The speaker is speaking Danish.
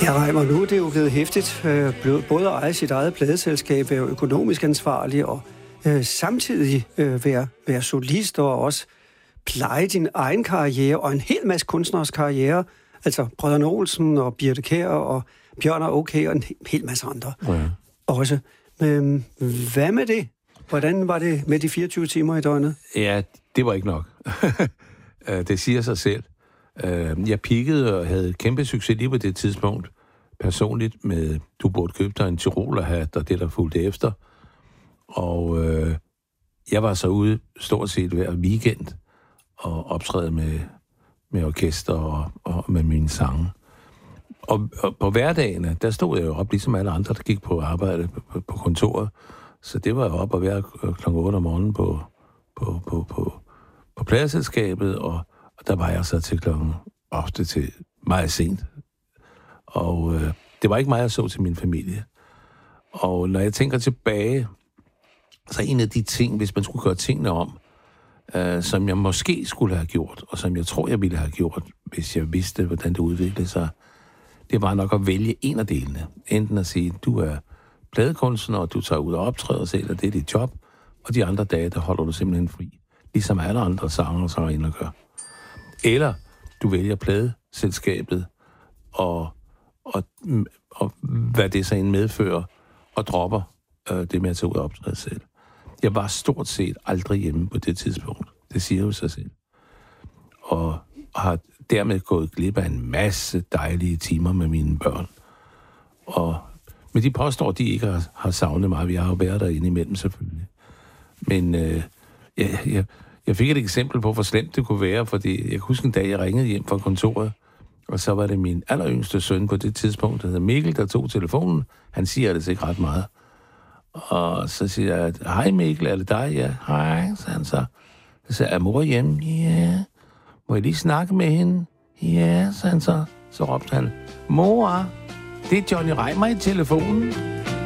Ja, Reimer, nu er det jo blevet hæftigt. Både at eje sit eget pladeselskab, være økonomisk ansvarlig og samtidig være solist og også pleje din egen karriere og en hel masse kunstners karriere. Altså Brødrene Olsen og Birthe Kjær og Bjørn og OK og en hel masse andre også. Hvad med det? Hvordan var det med de 24 timer i døgnet? Ja, det var ikke nok. Det siger sig selv. Jeg peakede og havde kæmpe succes lige på det tidspunkt. Personligt med, du burde købe dig en Tyrolerhat og det, der fulgte efter. Og jeg var så ude stort set hver weekend og optræde med orkester og med mine sange. Og på hverdagene, der stod jeg jo op, ligesom alle andre, der gik på arbejde på kontoret. Så det var jo op at være kl. 8 om morgenen på pladeselskabet, og der var jeg så til ofte til meget sent. Og det var ikke meget, jeg så til min familie. Og når jeg tænker tilbage, så en af de ting, hvis man skulle gøre tingene om, som jeg måske skulle have gjort, og som jeg tror, jeg ville have gjort, hvis jeg vidste, hvordan det udviklede sig, det var nok at vælge en af delene. Enten at sige, du er pladekunstner, og du tager ud og optræder selv, og det er dit job, og de andre dage, der holder du simpelthen fri. Ligesom alle andre sanger, så ind og gør. Eller du vælger pladeselskabet, og hvad det så end medfører, og dropper det med at tage ud og optræde selv. Jeg var stort set aldrig hjemme på det tidspunkt. Det siger jo sig selv. Og har dermed gået glip af en masse dejlige timer med mine børn. Men de påstår, at de ikke har savnet mig. Vi har jo været der indimellem, selvfølgelig. Men jeg fik et eksempel på, hvor slemt det kunne være, fordi jeg kan huske en dag, jeg ringede hjem fra kontoret, og så var det min alleryngste søn på det tidspunkt, der hedder Mikkel, der tog telefonen. Han siger det ikke ret meget. Og så siger jeg, hej Mikkel, er det dig? Ja, hej, sagde han så. Så sagde jeg, er mor hjemme? Ja. Må jeg lige snakke med hende? Ja, sagde han så. Så råbte han, mor, det er Johnny Reimer i telefonen.